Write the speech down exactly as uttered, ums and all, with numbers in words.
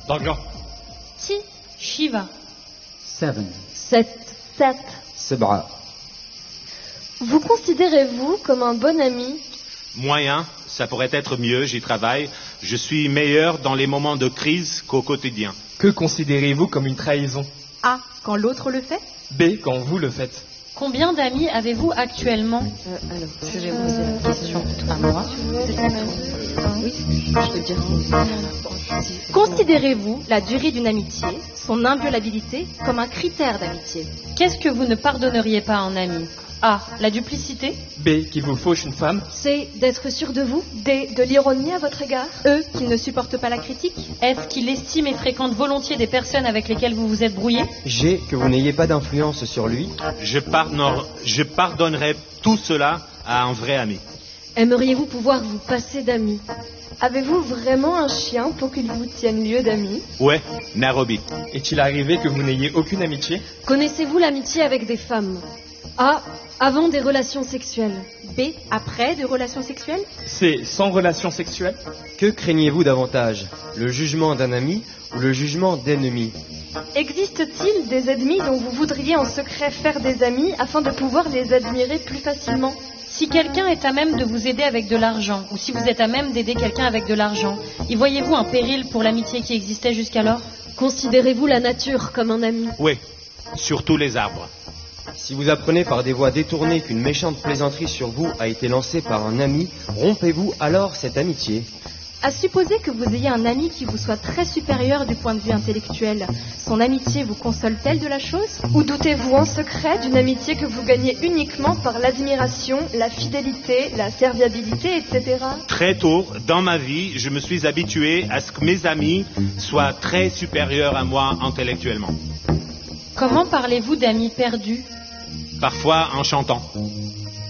Dagla. Ti, Shiva. Seven. Sept. Sept. سبعة. Vous considérez-vous comme un bon ami? Moyen, ça pourrait être mieux, j'y travaille. Je suis meilleur dans les moments de crise qu'au quotidien. Que considérez-vous comme une trahison? A. Quand l'autre le fait. B. Quand vous le faites. Combien d'amis avez-vous actuellement? Euh, alors, je vais vous poser la question à moi. Oui, je peux dire. Considérez-vous la durée d'une amitié, son inviolabilité, comme un critère d'amitié? Qu'est-ce que vous ne pardonneriez pas en ami? A. La duplicité. B. Qu'il vous fauche une femme. C. D'être sûr de vous. D. De l'ironie à votre égard. E. Qui ne supporte pas la critique. F. Qu'il estime et fréquente volontiers des personnes avec lesquelles vous vous êtes brouillé. G. Que vous n'ayez pas d'influence sur lui. Je, pardonne- je pardonnerai tout cela à un vrai ami. Aimeriez-vous pouvoir vous passer d'amis? Avez-vous vraiment un chien pour qu'il vous tienne lieu d'amis? Ouais, Nairobi. Est-il arrivé que vous n'ayez aucune amitié? Connaissez-vous l'amitié avec des femmes? A. Avant des relations sexuelles. B. Après de relations sexuelles. C. Sans relation sexuelle. Que craignez-vous davantage? Le jugement d'un ami ou le jugement d'ennemis? Existe-t-il des ennemis dont vous voudriez en secret faire des amis afin de pouvoir les admirer plus facilement? Si quelqu'un est à même de vous aider avec de l'argent, ou si vous êtes à même d'aider quelqu'un avec de l'argent, y voyez-vous un péril pour l'amitié qui existait jusqu'alors? Considérez-vous la nature comme un ami? Oui, surtout les arbres. Si vous apprenez par des voies détournées qu'une méchante plaisanterie sur vous a été lancée par un ami, rompez-vous alors cette amitié? À supposer que vous ayez un ami qui vous soit très supérieur du point de vue intellectuel, son amitié vous console-t-elle de la chose? Ou doutez-vous en secret d'une amitié que vous gagnez uniquement par l'admiration, la fidélité, la serviabilité, et cetera? Très tôt, dans ma vie, je me suis habitué à ce que mes amis soient très supérieurs à moi intellectuellement. Comment parlez-vous d'amis perdus? Parfois en chantant.